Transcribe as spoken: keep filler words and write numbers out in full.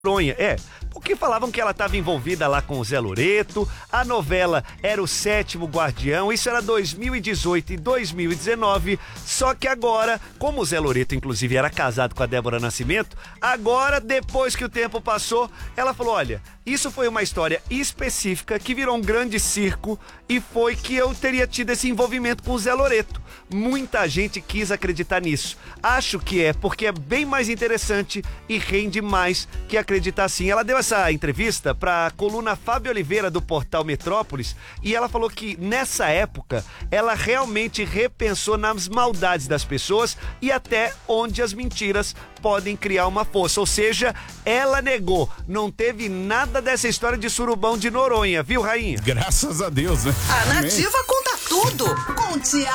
Noronha, é, porque falavam que ela estava envolvida lá com o Zé Loreto, a novela era O Sétimo Guardião, isso era dois mil e dezoito e dois mil e dezenove, só que agora, como o Zé Loreto inclusive era casado com a Débora Nascimento, agora, depois que o tempo passou, ela falou, olha, isso foi uma história específica que virou um grande circo e foi que eu teria tido esse envolvimento com o Zé Loreto. Muita gente quis acreditar nisso. Acho que é porque é bem mais interessante e rende mais que acreditar sim. Ela deu essa entrevista para a coluna Fábio Oliveira do portal Metrópolis e ela falou que nessa época ela realmente repensou nas maldades das pessoas e até onde as mentiras podem criar uma força. Ou seja, ela negou. Não teve nada dessa história de surubão de Noronha, viu, rainha? Graças a Deus, né? A Nativa conta tudo. Conte